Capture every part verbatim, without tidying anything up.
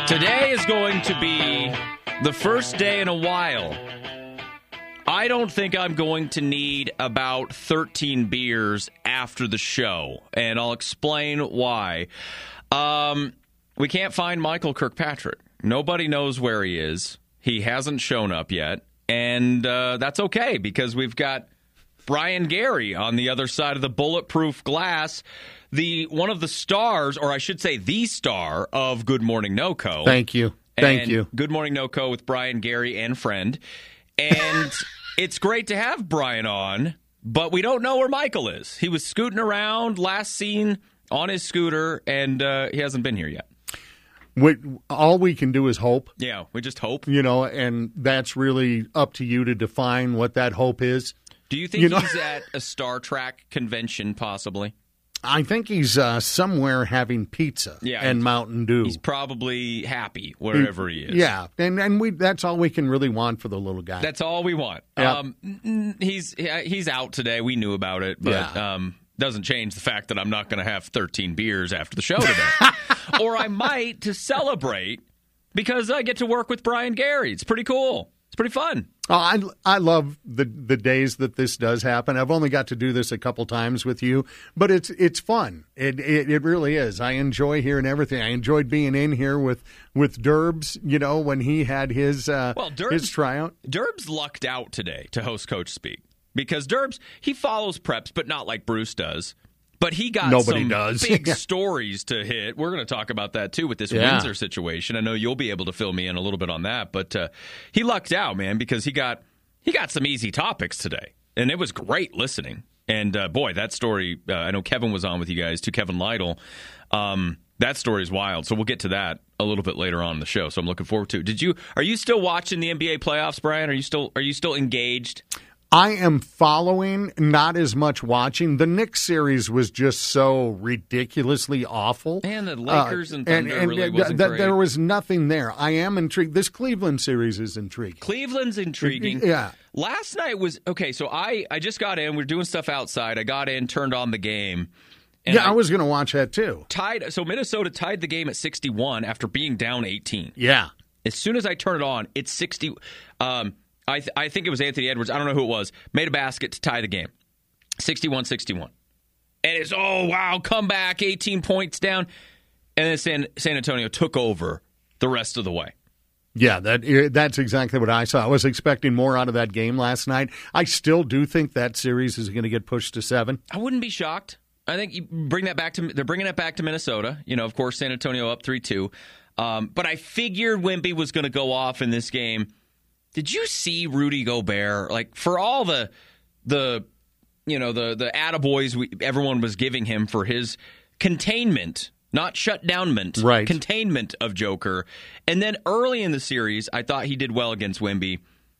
Today is going to be the first day in a while. I don't think I'm going to need about thirteen beers after the show, and I'll explain why. Um, we can't find Michael Kirkpatrick. Nobody knows where he is. He hasn't shown up yet, and uh, that's okay because we've got Brian Gary on the other side of the bulletproof glass, the one of the stars, or I should say the star of Good Morning NoCo. Thank you. Thank and you. Good Morning NoCo with Brian Gary and friend. And it's great to have Brian on, but we don't know where Michael is. He was scooting around, last seen on his scooter, and uh, he hasn't been here yet. We, all we can do is hope. Yeah, we just hope. You know, and that's really up to you to define what that hope is. Do you think you know? he's at a Star Trek convention, possibly? I think he's uh, somewhere having pizza yeah, and Mountain Dew. He's probably happy wherever he, he is. Yeah, and and we that's all we can really want for the little guy. That's all we want. Yep. Um, he's he's out today. We knew about it, but Yeah. um, doesn't change the fact that I'm not going to have thirteen beers after the show today. Or I might to celebrate because I get to work with Brian Gary. It's pretty cool. It's pretty fun. Oh, I, I love the the days that this does happen. I've only got to do this a couple times with you, but it's it's fun. It it, it really is. I enjoy hearing everything. I enjoyed being in here with, with Derbs, you know, when he had his uh, well, Derbs, his tryout. Derbs lucked out today to host Coach Speak because Derbs, he follows preps, but not like Bruce does. But he got Nobody some does. big stories to hit. We're going to talk about that, too, with this Yeah. Windsor situation. I know you'll be able to fill me in a little bit on that. But uh, he lucked out, man, because he got he got some easy topics today. And it was great listening. And, uh, boy, that story, uh, I know Kevin was on with you guys, too, Kevin Lytle. Um, that story is wild. So we'll get to that a little bit later on in the show. So I'm looking forward to it. Did you, are you still watching the N B A playoffs, Brian? Are you still Are you still engaged? I am following, not as much watching. The Knicks series was just so ridiculously awful. And the Lakers uh, and Thunder and, and really th- wasn't th- great. There was nothing there. I am intrigued. This Cleveland series is intriguing. Cleveland's intriguing. Yeah. Last night was, okay, so I, I just got in. We we're doing stuff outside. I got in, turned on the game. And yeah, I, I was going to watch that too. Tied. So Minnesota tied the game at sixty-one after being down eighteen. Yeah. As soon as I turn it on, it's sixty. Um, I, th- I think it was Anthony Edwards. I don't know who it was. Made a basket to tie the game. sixty-one sixty-one. And it's, oh, wow, comeback, eighteen points down. And then San, San Antonio took over the rest of the way. Yeah, that that's exactly what I saw. I was expecting more out of that game last night. I still do think that series is going to get pushed to seven. I wouldn't be shocked. I think you bring that back to they're bringing it back to Minnesota. You know, of course, San Antonio up three two. Um, but I figured Wemby was going to go off in this game. Did you see Rudy Gobert? Like, for all the the you know the the attaboys we, everyone was giving him for his containment, not shutdownment, right. containment of Joker. And then early in the series, I thought he did well against Wemby.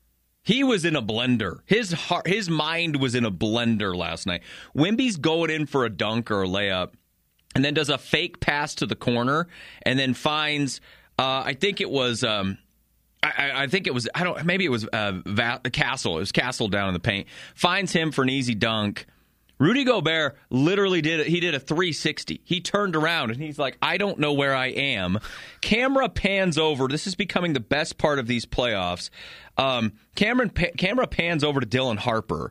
He was in a blender. His heart, his mind was in a blender last night. Wemby's going in for a dunk or a layup, and then does a fake pass to the corner, and then finds. Uh, I think it was. Um, I, I think it was. I don't. Maybe it was uh, Va- Castle. It was Castle down in the paint. Finds him for an easy dunk. Rudy Gobert literally did it. He did a three sixty. He turned around and he's like, I don't know where I am. Camera pans over. This is becoming the best part of these playoffs. Um, Cameron pa- camera pans over to Dylan Harper,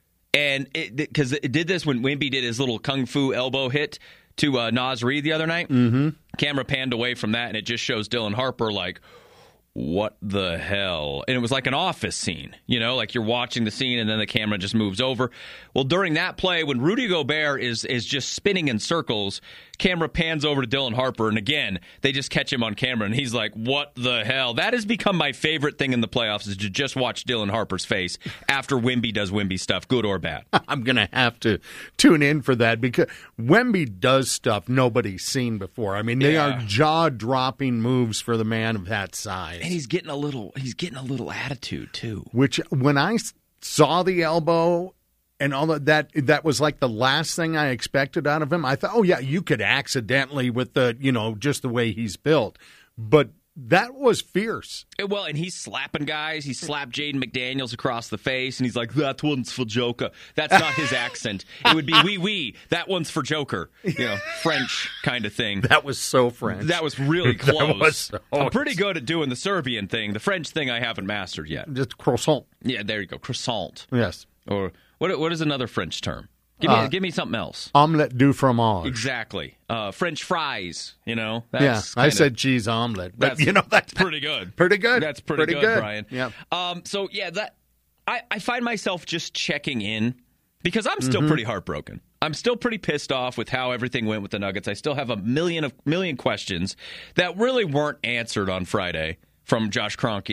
and because it, it did this when Wemby did his little kung fu elbow hit to uh, Naz Reid the other night. Mm-hmm. Camera panned away from that, and it just shows Dylan Harper like, what the hell? And it was like an Office scene, you know, like you're watching the scene and then the camera just moves over. Well, during that play, when Rudy Gobert is is just spinning in circles, camera pans over to Dylan Harper, and again, they just catch him on camera, and he's like, what the hell? That has become my favorite thing in the playoffs, is to just watch Dylan Harper's face after Wemby does Wemby stuff, good or bad. I'm going to have to tune in for that, because Wemby does stuff nobody's seen before. I mean, they Yeah. are jaw-dropping moves for the man of that size. And he's getting a little he's getting a little attitude too. Which, when I saw the elbow and all of that, that was like the last thing I expected out of him. I thought, oh yeah, you could accidentally with the, you know, just the way he's built. But that was fierce. Well, and he's slapping guys. He slapped Jaden McDaniels across the face, and he's like, that one's for Joker. That's not his accent. It would be wee wee. That one's for Joker. You know, French kind of thing. That was so French. That was really close. That was so I'm pretty good at doing the Serbian thing. The French thing I haven't mastered yet. Just croissant. Yeah, there you go. Croissant. Yes. Or what? What is another French term? Give me, Uh, give me something else. Omelette du fromage. Exactly. Uh, French fries, you know. That's Yeah, I kinda, said cheese omelet, but that's, you know that's pretty good. Pretty good. That's pretty, pretty good, good, Brian. Yeah. Um. So yeah, that I, I find myself just checking in because I'm still Mm-hmm. pretty heartbroken. I'm still pretty pissed off with how everything went with the Nuggets. I still have a million of million questions that really weren't answered on Friday from Josh Kroenke